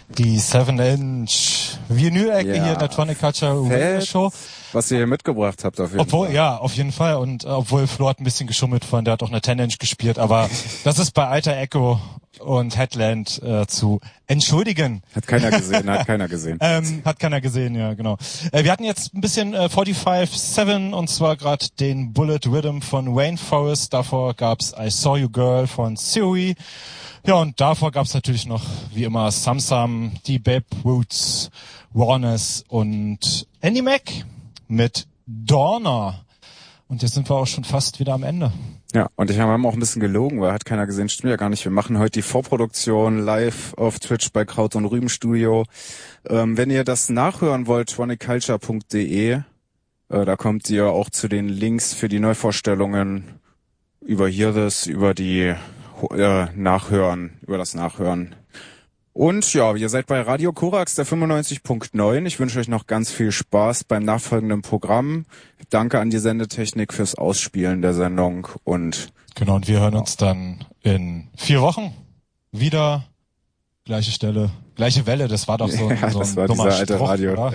Die 7-Inch Vinyl-Ecke hier in der Tronic Culture Radio Show. Was ihr hier mitgebracht habt auf jeden Fall. Ja, auf jeden Fall. Und obwohl Flo hat ein bisschen geschummelt von, der hat auch eine 10-Inch gespielt, aber das ist bei Alter Echo und Headland zu entschuldigen. Hat keiner gesehen. Hat keiner gesehen, ja, genau. Wir hatten jetzt ein bisschen 45-7 und zwar gerade den Bullet Rhythm von Wayne Forrest. Davor gab's I Saw You Girl von Theory. Ja, und davor gab's natürlich noch, wie immer, Sam, die Babe Roots, Warness und Andy Mac mit Dorner. Und jetzt sind wir auch schon fast wieder am Ende. Ja, und wir haben auch ein bisschen gelogen, weil hat keiner gesehen, stimmt ja gar nicht. Wir machen heute die Vorproduktion live auf Twitch bei Kraut und Rüben Studio. Wenn ihr das nachhören wollt, troniculture.de, da kommt ihr auch zu den Links für die Neuvorstellungen über Hearthis, über die über das Nachhören. Und ja, ihr seid bei Radio Korax, der 95.9. Ich wünsche euch noch ganz viel Spaß beim nachfolgenden Programm. Danke an die Sendetechnik fürs Ausspielen der Sendung und genau, und wir hören uns dann in 4 Wochen wieder. Gleiche Stelle, gleiche Welle, das war doch so ein, so das ein war dummer dieser alte Spruch, Radio.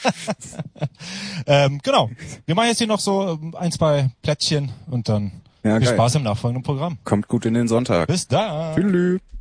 Genau. Wir machen jetzt hier noch so 1-2 Plättchen und dann viel Spaß im nachfolgenden Programm. Kommt gut in den Sonntag. Bis dann. Tschüss.